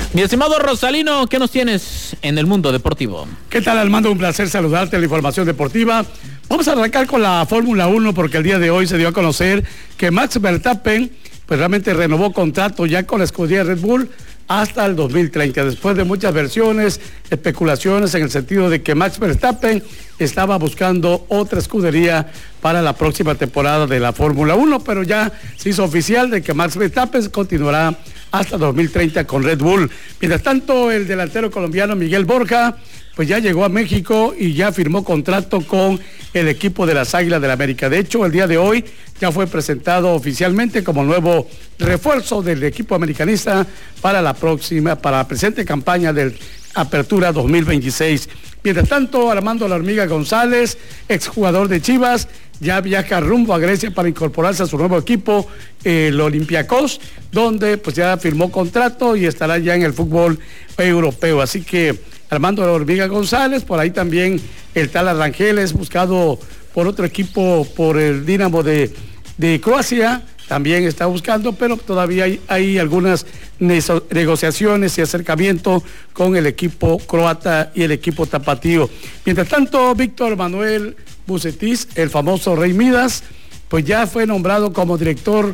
Mi estimado Rosalino, ¿qué nos tienes en el mundo deportivo? ¿Qué tal, Armando? Un placer saludarte en la información deportiva. Vamos a arrancar con la Fórmula 1 porque el día de hoy se dio a conocer que Max Verstappen pues realmente renovó contrato ya con la escudería Red Bull hasta el 2030, después de muchas versiones, especulaciones en el sentido de que Max Verstappen estaba buscando otra escudería para la próxima temporada de la Fórmula 1, pero ya se hizo oficial de que Max Verstappen continuará hasta 2030 con Red Bull. Mientras tanto, el delantero colombiano Miguel Borja pues ya llegó a México y ya firmó contrato con el equipo de las Águilas del América. De hecho, el día de hoy ya fue presentado oficialmente como nuevo refuerzo del equipo americanista para la presente campaña del Apertura 2026. Mientras tanto, Armando La Hormiga González, exjugador de Chivas, ya viaja rumbo a Grecia para incorporarse a su nuevo equipo, el Olympiacos, donde pues ya firmó contrato y estará ya en el fútbol europeo. Así que Armando La Hormiga González, por ahí también el tal Arrangeles, buscado por otro equipo, por el Dinamo de Croacia, también está buscando, pero todavía hay algunas negociaciones y acercamiento con el equipo croata y el equipo tapatío. Mientras tanto, Víctor Manuel Bucetich, el famoso Rey Midas, pues ya fue nombrado como director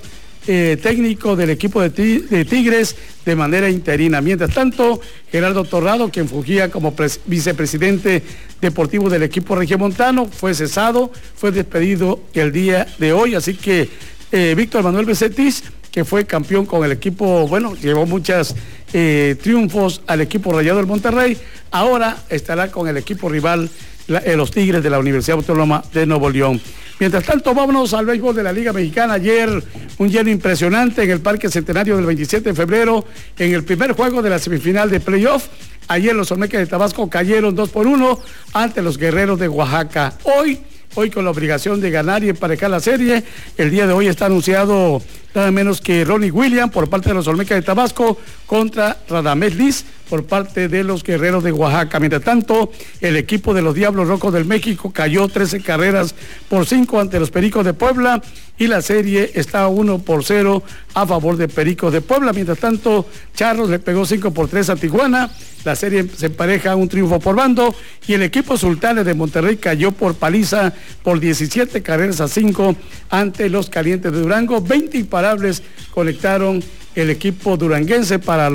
técnico del equipo de Tigres de manera interina. Mientras tanto, Gerardo Torrado, quien fungía como vicepresidente deportivo del equipo regiomontano, fue cesado, fue despedido el día de hoy, así que Víctor Manuel Bucetich, que fue campeón con el equipo, bueno, llevó muchos triunfos al equipo Rayado del Monterrey, ahora estará con el equipo rival, los Tigres de la Universidad Autónoma de Nuevo León. Mientras tanto, vámonos al béisbol de la Liga Mexicana. Ayer un lleno impresionante en el Parque Centenario del 27 de febrero, en el primer juego de la semifinal de playoff. Ayer los Olmecas de Tabasco cayeron 2-1 ante los Guerreros de Oaxaca. Hoy con la obligación de ganar y emparejar la serie, el día de hoy está anunciado nada menos que Ronnie Williams por parte de los Olmecas de Tabasco contra Radamés Liz por parte de los Guerreros de Oaxaca. Mientras tanto, el equipo de los Diablos Rojos del México cayó 13-5 ante los Pericos de Puebla y la serie está 1-0 a favor de Pericos de Puebla. Mientras tanto, Charros le pegó 5-3 a Tijuana. La serie se empareja un triunfo por bando y el equipo Sultanes de Monterrey cayó por paliza por 17-5 ante los Calientes de Durango. 20 imparables conectaron el equipo duranguense para